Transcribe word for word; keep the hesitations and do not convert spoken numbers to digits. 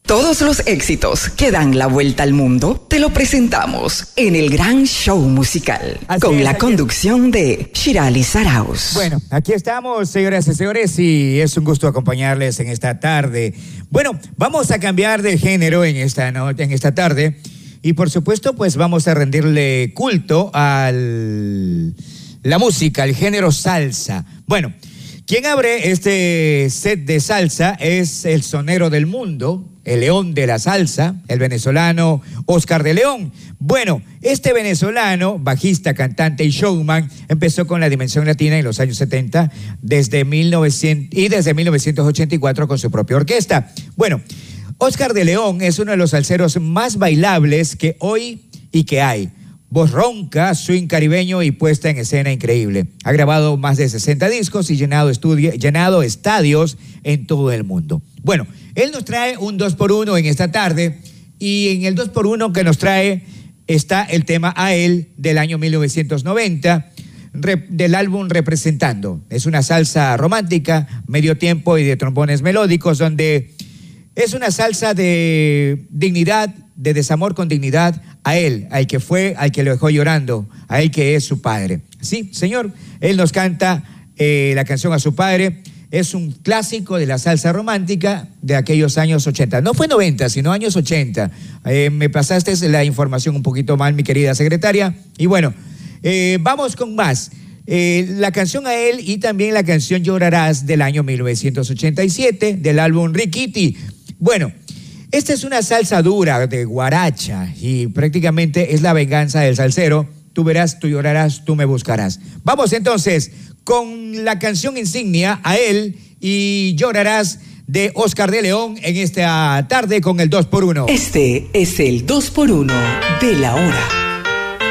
Todos los éxitos que dan la vuelta al mundo te lo presentamos en el Gran Show Musical, Así con es, la aquí- conducción de Shirali Saraus. Bueno, aquí estamos, señoras y señores, y es un gusto acompañarles en esta tarde. Bueno, vamos a cambiar de género en esta, no- en esta tarde y por supuesto pues vamos a rendirle culto a la música, al género salsa. Bueno, quien abre este set de salsa es el sonero del mundo, el león de la salsa, el venezolano Oscar de León. Bueno, este venezolano, bajista, cantante y showman, empezó con la Dimensión Latina en los años setenta desde mil novecientos, y desde mil novecientos ochenta y cuatro con su propia orquesta. Bueno, Oscar de León es uno de los salseros más bailables que hoy y que hay. Voz ronca, swing caribeño y puesta en escena increíble. Ha grabado más de sesenta discos y llenado, estudio, llenado estadios en todo el mundo. Bueno, él nos trae un dos por uno en esta tarde y en el dos por uno que nos trae está el tema A él del año mil novecientos noventa rep, del álbum Representando. Es una salsa romántica, medio tiempo y de trombones melódicos donde es una salsa de dignidad, de desamor con dignidad a él, al que fue, al que lo dejó llorando, a él que es su padre. Sí, señor, él nos canta eh, la canción a su padre. Es un clásico de la salsa romántica de aquellos años ochenta. No fue noventa, sino años ochenta. Eh, me pasaste la información un poquito mal, mi querida secretaria. Y bueno, eh, vamos con más. Eh, la canción a él y también la canción Llorarás del año mil novecientos ochenta y siete del álbum Riquiti. Bueno, esta es una salsa dura de guaracha y prácticamente es la venganza del salsero. Tú verás, tú llorarás, tú me buscarás. Vamos entonces con la canción insignia A él y Llorarás de Oscar de León en esta tarde con el dos por uno. Este es el dos por uno de la hora.